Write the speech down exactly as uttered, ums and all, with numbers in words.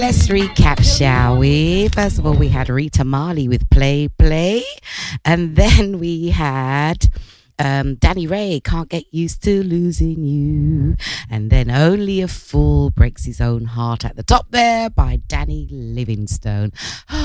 Let's recap, shall we? First of all, we had Rita Marley with Play Play. And then we had um, Danny Ray, Can't Get Used to Losing You. And then Only a Fool Breaks His Own Heart at the top there by Danny Livingstone.